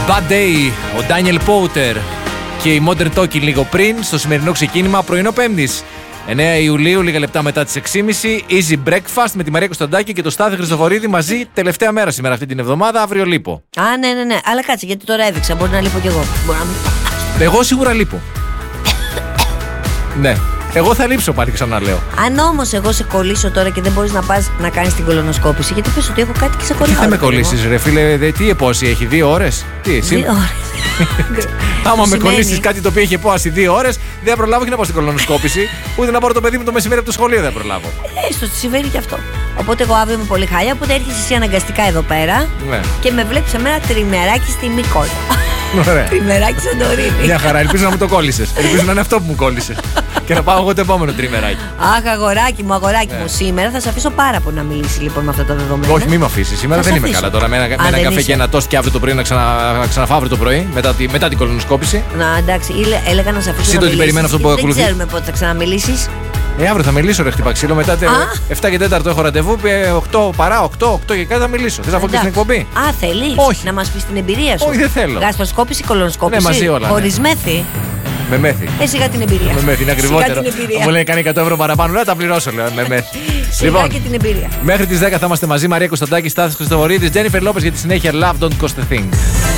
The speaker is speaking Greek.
Bad Day, ο Daniel Powter και η Modern Talking λίγο πριν στο σημερινό ξεκίνημα πρωινό Πέμπτης. 9 Ιουλίου, λίγα λεπτά μετά τις 6.30, Easy Breakfast με τη Μαρία Κωνσταντάκη και το Στάθη Χριστοφορίδη μαζί τελευταία μέρα σήμερα αυτή την εβδομάδα, αύριο λείπω. Α, ναι. Αλλά κάτσε, γιατί τώρα έδειξα. Μπορεί να λείπω κι εγώ. Εγώ σίγουρα λείπω. Ναι. Εγώ θα λείψω πάλι, ξαναλέω. Αν όμως εγώ σε κολλήσω τώρα και δεν μπορείς να πας να κάνεις την κολονοσκόπηση, γιατί πες ότι έχω κάτι και σε κολλάω. Τι θα με κολλήσεις, ρε φίλε, τι επόση έχει, 2 ώρες? Τι, εσύ? 2 ώρες. Άμα με κολλήσεις κάτι το οποίο έχει επόαση 2 ώρες, δεν θα προλάβω και να πάω στην κολονοσκόπηση, ούτε να πάρω το παιδί μου το μεσημέρι από το σχολείο δεν θα προλάβω. Έστω, συμβαίνει και αυτό. Οπότε εγώ αύριο είμαι πολύ χάλια, οπότε έρχεσαι εσύ αναγκαστικά εδώ πέρα και με βλέπεις εμένα τριμεράκι στη Μύκονο. Τριμεράκι Σαντορίνη. Μια χαρά, ελπίζω να μου το κόλλησες. Ελπίζω να είναι αυτό που μου κόλλησες. Και να πάω εγώ το επόμενο τριμεράκι. Αχ, αγοράκι μου. Σήμερα θα σε αφήσω πάρα πολύ να μιλήσει λοιπόν με αυτά τα δεδομένα. Όχι, μη με αφήσει. Σήμερα δεν είμαι καλά τώρα. Με ένα καφέ και ένα τόστ και αύριο το πρωί να ξαναφάω αύριο το πρωί μετά την κολονοσκόπηση. Να εντάξει, έλεγα να σε αφήσω. Εσύ το ότι περιμένω αυτό που ακολουθεί. Δεν ξέρουμε πότε θα ξαναμιλήσεις. Αύριο θα μιλήσω, ρε χτυπά ξύλο. Μετά 7 και 4 έχω ραντεβού. 8 παρά 8 και κάτι θα μιλήσω. Θες να πω και στην εκπομπή? Α, θέλεις να μας πεις την εμπειρία σου? Όχι, δεν θέλω. Γαστροσκόπηση, κολονοσκόπηση. Ναι, μαζί όλα. Χωρίς μέθη. Με μέθη. Σιγά την εμπειρία. Με μέθη, είναι ακριβότερο. Μου λένε κάνει 100 ευρώ παραπάνω, να τα πληρώσω, λέω. Με μέθη. Λοιπόν, και την εμπειρία. Μέχρι τις 10 θα είμαστε μαζί. Μαρία Κωνσταντάκη, Στάθης Χριστοφορίδης, Τζένιφερ Λόπες για τη συνέχεια. Love don't cost a thing.